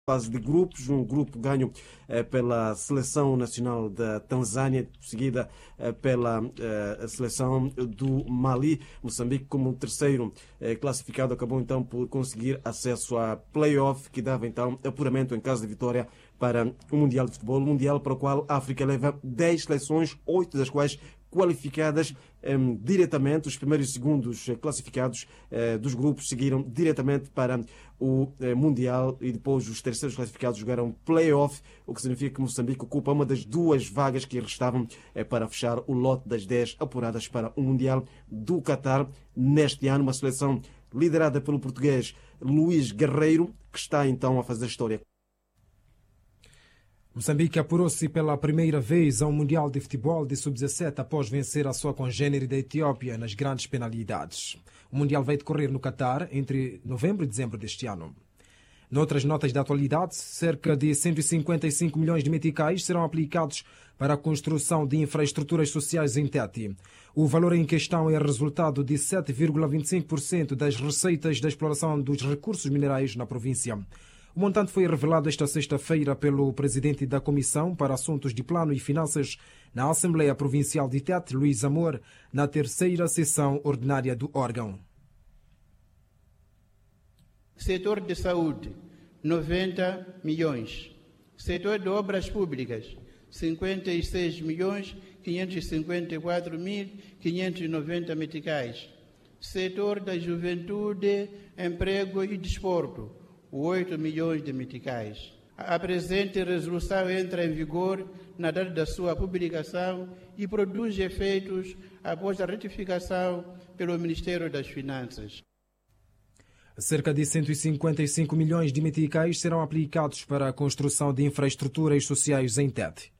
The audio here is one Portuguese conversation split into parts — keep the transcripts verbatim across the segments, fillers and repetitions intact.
fase de grupos, um grupo ganho eh, pela Seleção Nacional da Tanzânia, seguida eh, pela eh, Seleção do Mali. Moçambique, como terceiro eh, classificado, acabou então por conseguir acesso à play-off, que dava então apuramento em caso de vitória para o Mundial de Futebol, Mundial para o qual a África leva dez seleções, oito das quais qualificadas eh, diretamente. Os primeiros e segundos eh, classificados eh, dos grupos seguiram diretamente para o eh, Mundial e depois os terceiros classificados jogaram play-off, o que significa que Moçambique ocupa uma das duas vagas que restavam eh, para fechar o lote das dez apuradas para o Mundial do Qatar neste ano. Uma seleção liderada pelo português Luís Guerreiro, que está então a fazer história. Moçambique apurou-se pela primeira vez ao Mundial de Futebol de sub dezassete após vencer a sua congênere da Etiópia nas grandes penalidades. O Mundial vai decorrer no Qatar entre novembro e dezembro deste ano. Noutras notas da atualidade, cerca de cento e cinquenta e cinco milhões de meticais serão aplicados para a construção de infraestruturas sociais em Tete. O valor em questão é resultado de sete vírgula vinte e cinco por cento das receitas da exploração dos recursos minerais na província. O montante foi revelado esta sexta-feira pelo presidente da Comissão para Assuntos de Plano e Finanças na Assembleia Provincial de Tete, Luís Amor, na terceira sessão ordinária do órgão. Setor de saúde, noventa milhões. Setor de obras públicas, cinquenta e seis milhões quinhentos e cinquenta e quatro mil quinhentos e noventa meticais. Setor da juventude, emprego e desporto, oito milhões de meticais. A presente resolução entra em vigor na data da sua publicação e produz efeitos após a ratificação pelo Ministério das Finanças. Cerca de cento e cinquenta e cinco milhões de meticais serão aplicados para a construção de infraestruturas sociais em Tete.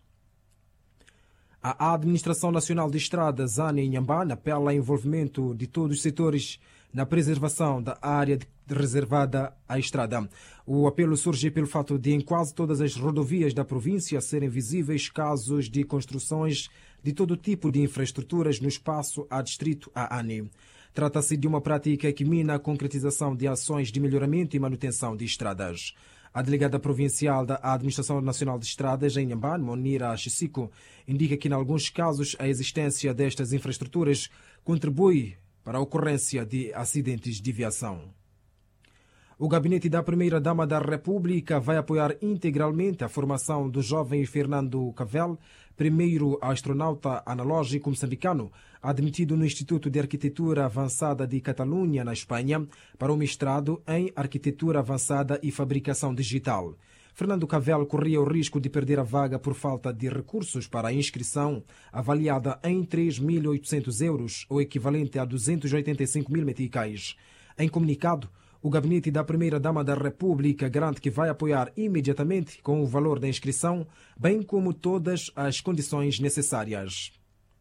A Administração Nacional de Estradas, ANA Inhambane, apela ao envolvimento de todos os setores na preservação da área reservada à estrada. O apelo surge pelo fato de, em quase todas as rodovias da província, serem visíveis casos de construções de todo tipo de infraestruturas no espaço adstrito à ANE. Trata-se de uma prática que mina a concretização de ações de melhoramento e manutenção de estradas. A delegada provincial da Administração Nacional de Estradas, em Inhambane, Monira Chisico, indica que, em alguns casos, a existência destas infraestruturas contribui para a ocorrência de acidentes de viação. O gabinete da Primeira-Dama da República vai apoiar integralmente a formação do jovem Fernando Cavel, primeiro astronauta analógico moçambicano, admitido no Instituto de Arquitetura Avançada de Catalunha, na Espanha, para o mestrado em Arquitetura Avançada e Fabricação Digital. Fernando Cavel corria o risco de perder a vaga por falta de recursos para a inscrição, avaliada em três mil e oitocentos euros, ou equivalente a duzentos e oitenta e cinco mil meticais. Em comunicado, o gabinete da Primeira-Dama da República garante que vai apoiar imediatamente com o valor da inscrição, bem como todas as condições necessárias.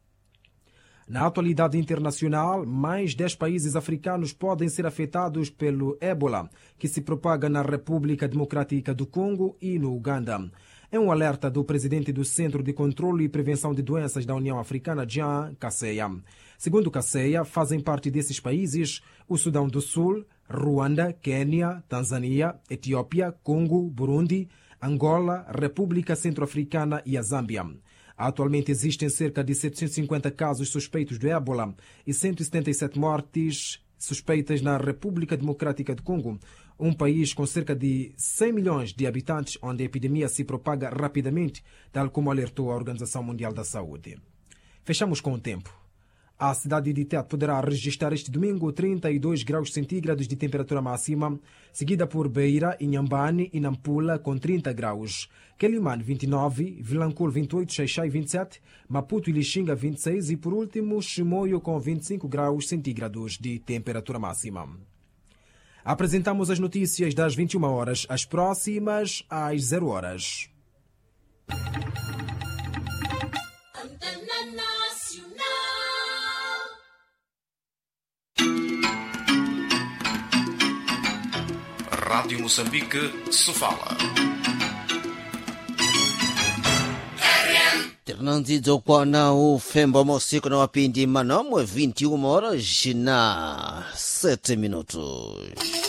Na atualidade internacional, mais dez países africanos podem ser afetados pelo ébola, que se propaga na República Democrática do Congo e no Uganda. É um alerta do presidente do Centro de Controlo e Prevenção de Doenças da União Africana, Jean Kaseya. Segundo Kaseya, fazem parte desses países o Sudão do Sul, Ruanda, Quênia, Tanzânia, Etiópia, Congo, Burundi, Angola, República Centro-Africana e a Zâmbia. Atualmente existem cerca de setecentos e cinquenta casos suspeitos de ébola e cento e setenta e sete mortes suspeitas na República Democrática do Congo, um país com cerca de cem milhões de habitantes, onde a epidemia se propaga rapidamente, tal como alertou a Organização Mundial da Saúde. Fechamos com o tempo. A cidade de Tete poderá registrar este domingo trinta e dois graus centígrados de temperatura máxima, seguida por Beira, Inhambane e Nampula com trinta graus, Quelimane vinte e nove, Vilanculo vinte e oito, Xaixai vinte e sete, Maputo e Lixinga vinte e seis e, por último, Chimoio com vinte e cinco graus centígrados de temperatura máxima. Apresentamos as notícias das vinte e uma horas, as próximas às zero horas. Rádio Moçambique, Sofala. Ternanzidzo kwana ufemba mosiku na wapindi manomwe vinte e uma horas na sete minutos.